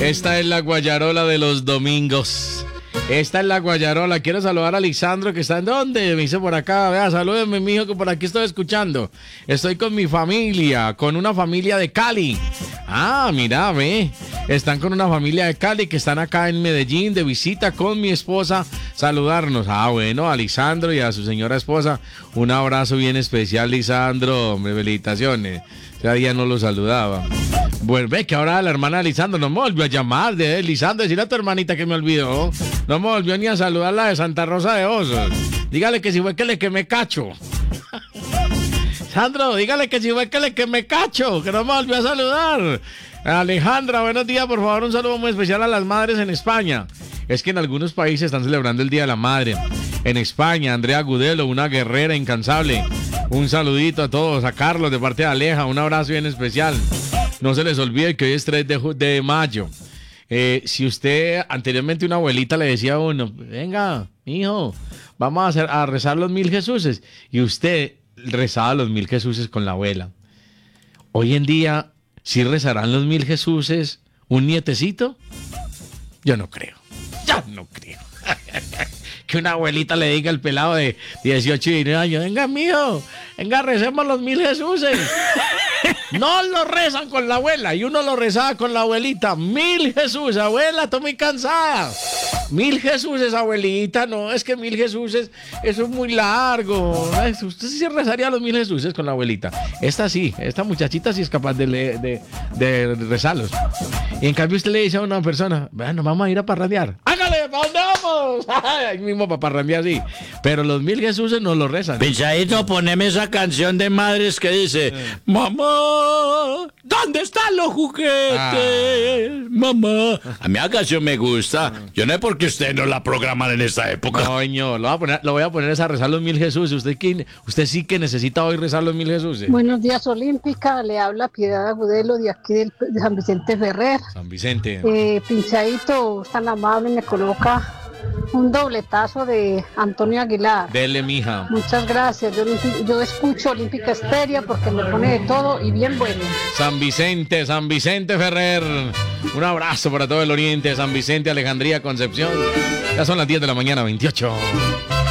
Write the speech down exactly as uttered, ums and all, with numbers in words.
Esta es la guayarola de los domingos. Esta es la guayarola. Quiero saludar a Lisandro, que está en donde me dice por acá. Vea, salúdeme, mijo, que por aquí estoy escuchando. Estoy con mi familia, con una familia de Cali. Ah, mira, ve. Están con una familia de Cali que están acá en Medellín de visita con mi esposa. Saludarnos. Ah, bueno, a Lisandro y a su señora esposa. Un abrazo bien especial, Lisandro. Hombre, felicitaciones. Ese día no lo saludaba. Bueno, ve que ahora la hermana de Lisandro no me volvió a llamar. De Lisandro, decirle a tu hermanita que me olvidó. No me volvió ni a saludar la de Santa Rosa de Osos. Dígale que si fue que le quemé cacho. Sandro, dígale que si fue que le quemé cacho, que no me volvió a saludar. Alejandra, buenos días, por favor, un saludo muy especial a las madres en España. Es que en algunos países están celebrando el Día de la Madre. En España, Andrea Gudelo, una guerrera incansable. Un saludito a todos, a Carlos de parte de Aleja, un abrazo bien especial. No se les olvide que hoy es tres de, de mayo. Eh, si usted, anteriormente una abuelita le decía a uno, venga, hijo, vamos a, hacer, a rezar los mil Jesuses. Y usted rezaba los mil Jesuses con la abuela. Hoy en día, ¿sí rezarán los mil Jesuses un nietecito? Yo no creo. Yo no creo. Que una abuelita le diga al pelado de dieciocho y diecinueve años, venga, mijo, venga, recemos los mil Jesuses. No lo rezan con la abuela y uno lo rezaba con la abuelita. Mil Jesús, abuela, estoy muy cansada. Mil Jesuses, abuelita, no, es que mil Jesuses, eso es muy largo. Usted sí rezaría los mil Jesuses con la abuelita. Esta sí, esta muchachita sí es capaz de, le, de, de rezarlos. Y en cambio usted le dice a una persona, bueno, vamos a ir a parrandear. ¡Hágale! ¿Para dónde vamos? Ahí mismo para parrandear, sí. Pero los mil Jesuses no los rezan. Pichadito, poneme esa canción de madres que dice, eh. mamá, ¿dónde están los juguetes? Ah. Mamá. A mí la canción me gusta. Ah. Yo no sé por qué usted no la programan en esta época. Coño, lo voy a poner, lo voy a poner a rezar los mil Jesuses. Usted, usted sí que necesita hoy rezar los mil Jesuses. Buenos días, Olímpica. Le habla Piedad Agudelo de aquí del, de San Vicente Ferrer. San Vicente. Eh, Pinchadito, tan amable, me coloca un dobletazo de Antonio Aguilar. Dele, mija. Muchas gracias. Yo, yo escucho Olímpica Estéreo porque me pone de todo y bien bueno. San Vicente, San Vicente Ferrer. Un abrazo para todo el oriente. San Vicente, Alejandría, Concepción. Ya son las diez de la mañana, veintiocho.